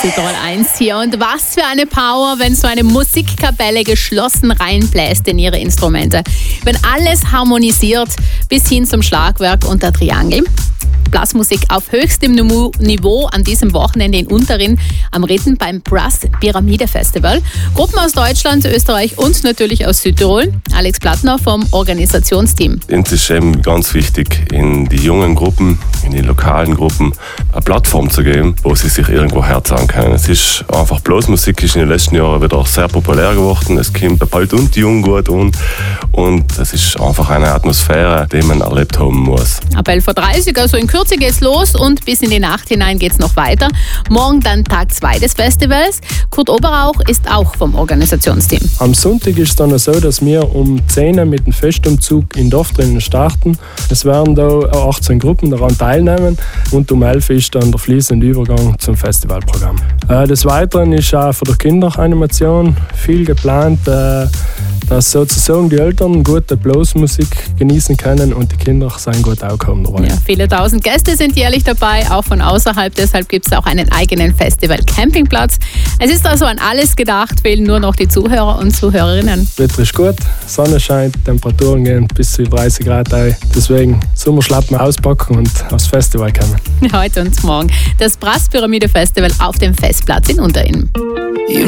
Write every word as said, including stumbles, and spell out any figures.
Südtirol eins hier. Und was für eine Power, wenn so eine Musikkapelle geschlossen reinbläst in ihre Instrumente. Wenn alles harmonisiert bis hin zum Schlagwerk und der Triangel. Blasmusik auf höchstem Niveau an diesem Wochenende in Unterrinn am Ritten beim Brass Pyramide Festival. Gruppen aus Deutschland, Österreich und natürlich aus Südtirol. Alex Plattner vom Organisationsteam. Es ist eben ganz wichtig, in die jungen Gruppen, in die lokalen Gruppen eine Plattform zu geben, wo sie sich irgendwo herzahlen können. Es ist einfach, Blasmusik ist in den letzten Jahren wieder sehr populär geworden. Es kommt der Bald und die Jung gut an. Und es ist einfach eine Atmosphäre, die man erlebt haben muss. Ab elf Uhr dreißig, also in Kürze geht's los und bis in die Nacht hinein geht's noch weiter. Morgen dann Tag zwei des Festivals. Kurt Oberauch ist auch vom Organisationsteam. Am Sonntag ist es dann so, dass wir um zehn Uhr mit dem Festumzug in Dorf drinnen starten. Es werden da achtzehn Gruppen daran teilnehmen und um elf Uhr ist dann der fließende Übergang zum Festivalprogramm. Äh, des Weiteren ist auch für die Kinderanimation viel geplant, äh, dass sozusagen die Eltern gute Blasmusik genießen können und die Kinder sein gut ankommen dabei. Ja, viele tausend Gäste sind jährlich dabei, auch von außerhalb. Deshalb gibt es auch einen eigenen Festival-Campingplatz. Es ist also an alles gedacht, fehlen nur noch die Zuhörer und Zuhörerinnen. Wetter ist gut, Sonne scheint, Temperaturen gehen bis zu dreißig Grad ein. Deswegen Sommerschlappen auspacken und aufs Festival kommen. Heute und morgen das Brass Pyramide Festival auf dem Festplatz in Unterrinn.